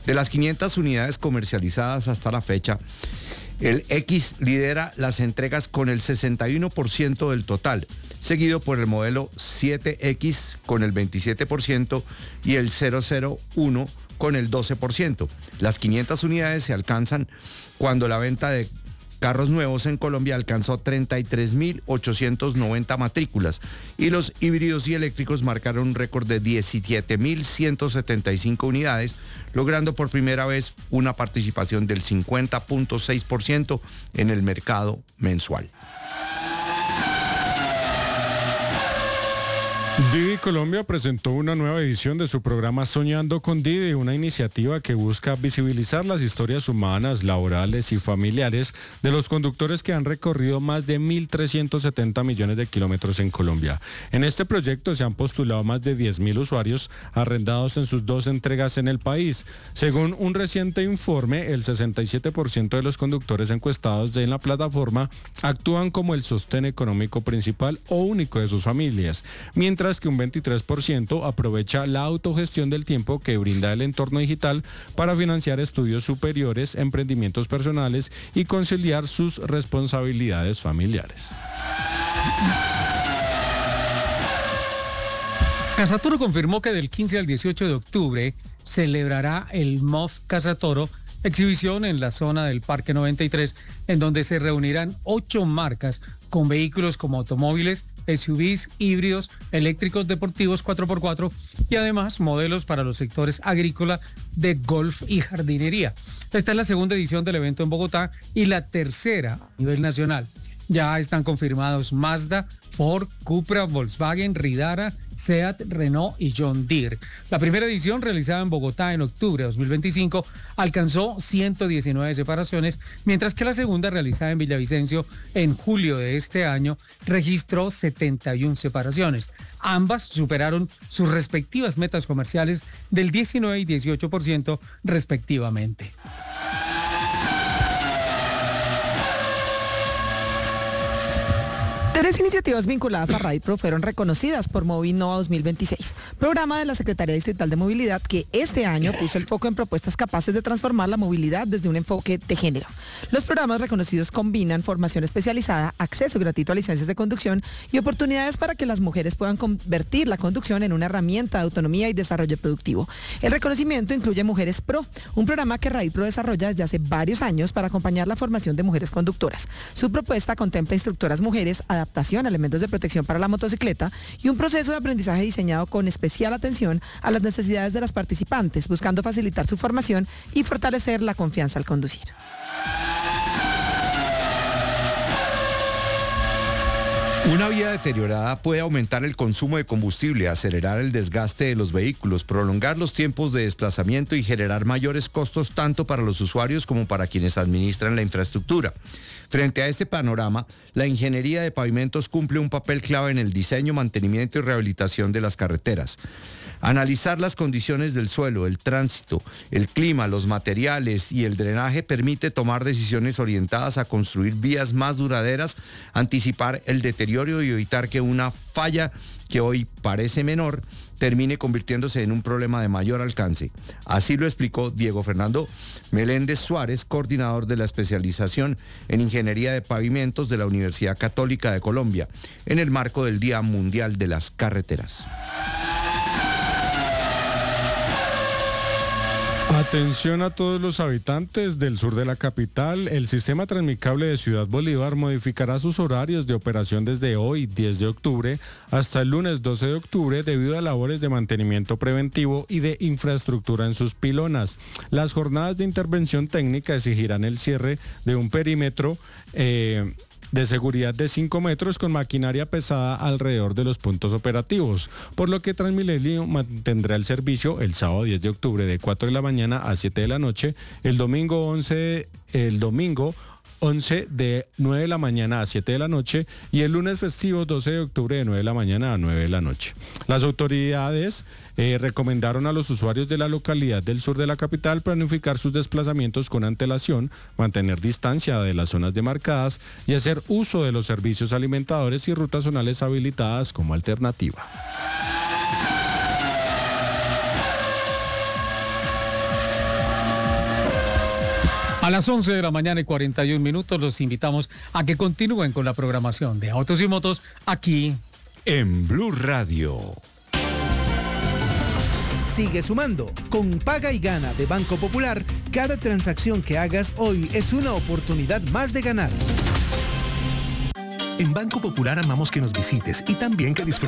De las 500 unidades comercializadas hasta la fecha, el X lidera las entregas con el 61% del total, seguido por el modelo 7X con el 27% y el 001 con el 12%. Las 500 unidades se alcanzan cuando la venta de carros nuevos en Colombia alcanzó 33.890 matrículas y los híbridos y eléctricos marcaron un récord de 17.175 unidades, logrando por primera vez una participación del 50.6% en el mercado mensual. Didi Colombia presentó una nueva edición de su programa Soñando con Didi, una iniciativa que busca visibilizar las historias humanas, laborales y familiares de los conductores que han recorrido más de 1.370 millones de kilómetros en Colombia. En este proyecto se han postulado más de 10.000 usuarios arrendados en sus 2 entregas en el país. Según un reciente informe, el 67% de los conductores encuestados en la plataforma actúan como el sostén económico principal o único de sus familias, mientras que un 23% aprovecha la autogestión del tiempo que brinda el entorno digital para financiar estudios superiores, emprendimientos personales y conciliar sus responsabilidades familiares. Casatoro confirmó que del 15 al 18 de octubre celebrará el MOF Casatoro, exhibición en la zona del Parque 93, en donde se reunirán 8 marcas con vehículos como automóviles, SUVs, híbridos, eléctricos deportivos 4x4 y además modelos para los sectores agrícola, de golf y jardinería. Esta es la segunda edición del evento en Bogotá y la tercera a nivel nacional. Ya están confirmados Mazda, Ford, Cupra, Volkswagen, Ridara, Seat, Renault y John Deere. La primera edición, realizada en Bogotá en octubre de 2025, alcanzó 119 separaciones, mientras que la segunda, realizada en Villavicencio en julio de este año, registró 71 separaciones. Ambas superaron sus respectivas metas comerciales del 19 y 18% respectivamente. 3 iniciativas vinculadas a RAIPRO fueron reconocidas por Movinova 2026, programa de la Secretaría Distrital de Movilidad que este año puso el foco en propuestas capaces de transformar la movilidad desde un enfoque de género. Los programas reconocidos combinan formación especializada, acceso gratuito a licencias de conducción y oportunidades para que las mujeres puedan convertir la conducción en una herramienta de autonomía y desarrollo productivo. El reconocimiento incluye Mujeres Pro, un programa que RAIPRO desarrolla desde hace varios años para acompañar la formación de mujeres conductoras. Su propuesta contempla instructoras mujeres, adaptación, elementos de protección para la motocicleta y un proceso de aprendizaje diseñado con especial atención a las necesidades de las participantes, buscando facilitar su formación y fortalecer la confianza al conducir. Una vía deteriorada puede aumentar el consumo de combustible, acelerar el desgaste de los vehículos, prolongar los tiempos de desplazamiento y generar mayores costos tanto para los usuarios como para quienes administran la infraestructura. Frente a este panorama, la ingeniería de pavimentos cumple un papel clave en el diseño, mantenimiento y rehabilitación de las carreteras. Analizar las condiciones del suelo, el tránsito, el clima, los materiales y el drenaje permite tomar decisiones orientadas a construir vías más duraderas, anticipar el deterioro y evitar que una falla que hoy parece menor termine convirtiéndose en un problema de mayor alcance. Así lo explicó Diego Fernando Meléndez Suárez, coordinador de la especialización en Ingeniería de Pavimentos de la Universidad Católica de Colombia, en el marco del Día Mundial de las Carreteras. Atención a todos los habitantes del sur de la capital. El sistema Transmicable de Ciudad Bolívar modificará sus horarios de operación desde hoy, 10 de octubre, hasta el lunes 12 de octubre debido a labores de mantenimiento preventivo y de infraestructura en sus pilonas. Las jornadas de intervención técnica exigirán el cierre de un perímetro de seguridad de 5 metros con maquinaria pesada alrededor de los puntos operativos, por lo que Transmilenio mantendrá el servicio el sábado 10 de octubre de 4 de la mañana a 7 de la noche, el domingo 11 de 9 de la mañana a 7 de la noche y el lunes festivo 12 de octubre de 9 de la mañana a 9 de la noche. Las autoridades recomendaron a los usuarios de la localidad del sur de la capital planificar sus desplazamientos con antelación, mantener distancia de las zonas demarcadas y hacer uso de los servicios alimentadores y rutas zonales habilitadas como alternativa. A las 11 de la mañana y 41 minutos los invitamos a que continúen con la programación de Autos y Motos aquí en Blue Radio. Sigue sumando. Con Paga y Gana de Banco Popular, cada transacción que hagas hoy es una oportunidad más de ganar. En Banco Popular amamos que nos visites y también que disfrutes